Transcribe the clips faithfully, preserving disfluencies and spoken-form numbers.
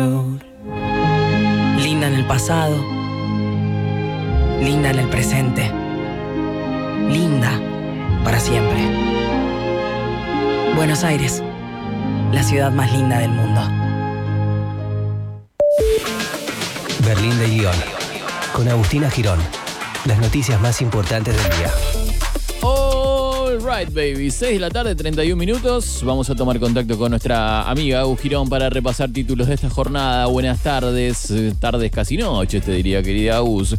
Linda en el pasado, linda en el presente, linda para siempre. Buenos Aires, la ciudad más linda del mundo. Berlín de Guión, con Agustina Girón. Las noticias más importantes del día. All right, baby. seis de la tarde, treinta y un minutos. Vamos a tomar contacto con nuestra amiga Agus Girón para repasar títulos de esta jornada. Buenas tardes, tardes casi noches, te diría, querida Agus.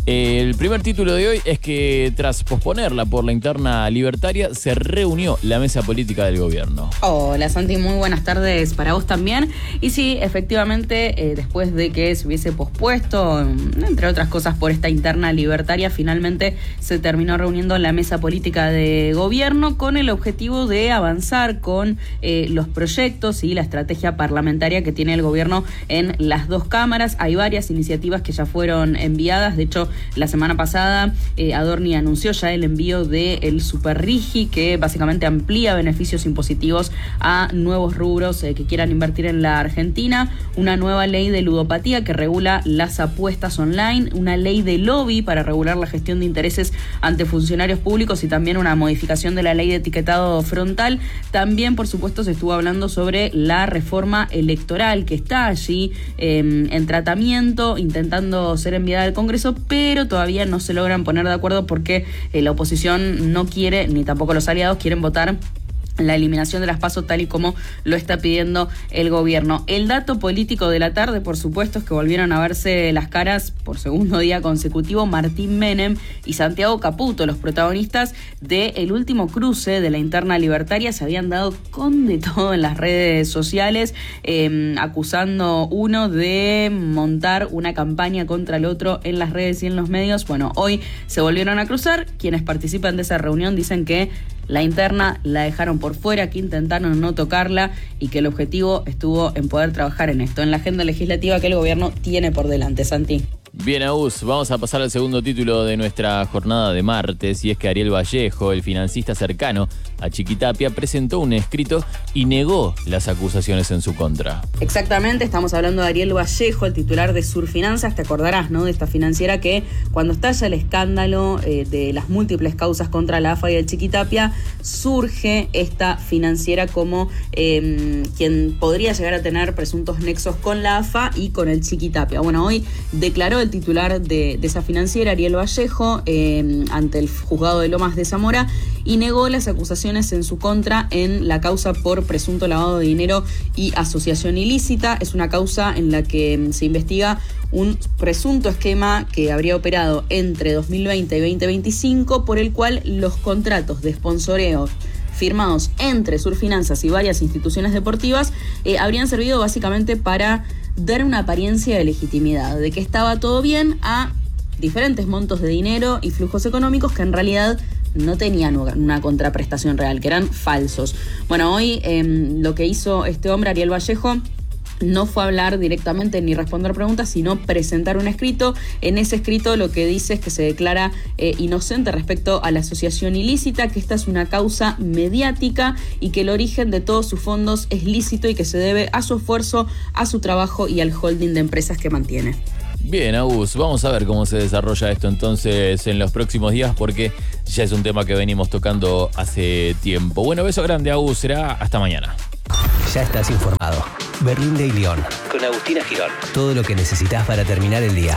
El primer título de hoy es que tras posponerla por la interna libertaria, se reunió la mesa política del gobierno. Hola Santi, muy buenas tardes para vos también. Y sí, efectivamente, eh, después de que se hubiese pospuesto, entre otras cosas por esta interna libertaria, finalmente se terminó reuniendo la mesa política de gobierno con el objetivo de avanzar con eh, los proyectos y la estrategia parlamentaria que tiene el gobierno en las dos cámaras. Hay varias iniciativas que ya fueron enviadas, de hecho, la semana pasada eh, Adorni anunció ya el envío del Superrigi, que básicamente amplía beneficios impositivos a nuevos rubros eh, que quieran invertir en la Argentina, una nueva ley de ludopatía que regula las apuestas online, una ley de lobby para regular la gestión de intereses ante funcionarios públicos y también una modificación de la ley de etiquetado frontal. También, por supuesto, se estuvo hablando sobre la reforma electoral que está allí eh, en tratamiento, intentando ser enviada al Congreso, pero pero todavía no se logran poner de acuerdo porque eh, la oposición no quiere, ni tampoco los aliados quieren votar la eliminación de las PASO tal y como lo está pidiendo el gobierno. El dato político de la tarde, por supuesto, es que volvieron a verse las caras por segundo día consecutivo Martín Menem y Santiago Caputo, los protagonistas del último cruce de la interna libertaria. Se habían dado con de todo en las redes sociales, eh, acusando uno de montar una campaña contra el otro en las redes y en los medios. Bueno, hoy se volvieron a cruzar. Quienes participan de esa reunión dicen que la interna la dejaron por fuera, que intentaron no tocarla y que el objetivo estuvo en poder trabajar en esto, en la agenda legislativa que el gobierno tiene por delante. Santi. Bien, Agus, vamos a pasar al segundo título de nuestra jornada de martes, y es que Ariel Vallejo, el financista cercano a Chiquitapia, presentó un escrito y negó las acusaciones en su contra. Exactamente, estamos hablando de Ariel Vallejo, el titular de Surfinanzas. Te acordarás, ¿no?, de esta financiera que cuando estalla el escándalo eh, de las múltiples causas contra la A F A y el Chiquitapia, surge esta financiera como eh, quien podría llegar a tener presuntos nexos con la A F A y con el Chiquitapia. Bueno, hoy declaró el titular de, de esa financiera, Ariel Vallejo, eh, ante el juzgado de Lomas de Zamora, y negó las acusaciones en su contra en la causa por presunto lavado de dinero y asociación ilícita. Es una causa en la que se investiga un presunto esquema que habría operado entre dos mil veinte y veinte veinticinco, por el cual los contratos de sponsoreo firmados entre Surfinanzas y varias instituciones deportivas eh, habrían servido básicamente para dar una apariencia de legitimidad, de que estaba todo bien, a diferentes montos de dinero y flujos económicos que en realidad no tenían una contraprestación real, que eran falsos. Bueno, hoy eh, lo que hizo este hombre, Ariel Vallejo, no fue hablar directamente ni responder preguntas, sino presentar un escrito. En ese escrito lo que dice es que se declara eh, inocente respecto a la asociación ilícita, que esta es una causa mediática y que el origen de todos sus fondos es lícito y que se debe a su esfuerzo, a su trabajo y al holding de empresas que mantiene. Bien, Agus, vamos a ver cómo se desarrolla esto entonces en los próximos días, porque ya es un tema que venimos tocando hace tiempo. Bueno, beso grande, Agus, será hasta mañana. Ya estás informado. Berlín de Guión, con Agustina Girón. Todo lo que necesitas para terminar el día.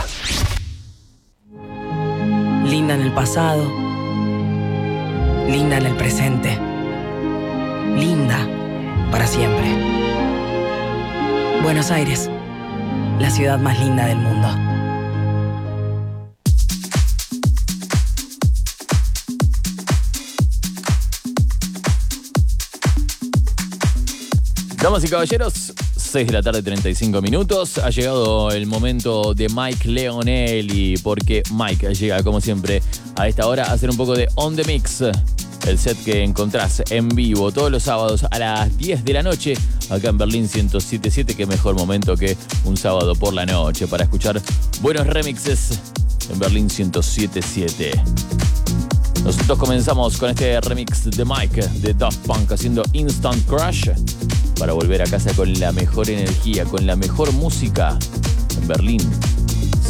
Linda en el pasado, linda en el presente, linda para siempre. Buenos Aires, la ciudad más linda del mundo. Damas y caballeros, seis de la tarde, treinta y cinco minutos. Ha llegado el momento de Mike Leonelli, porque Mike llega, como siempre, a esta hora a hacer un poco de On The Mix. El set que encontrás en vivo todos los sábados a las diez de la noche, acá en Berlín ciento siete punto siete. Qué mejor momento que un sábado por la noche para escuchar buenos remixes en Berlín ciento siete punto siete. Nosotros comenzamos con este remix de Mike de Daft Punk haciendo Instant Crush. para volver a casa con la mejor energía, con la mejor música. En Berlín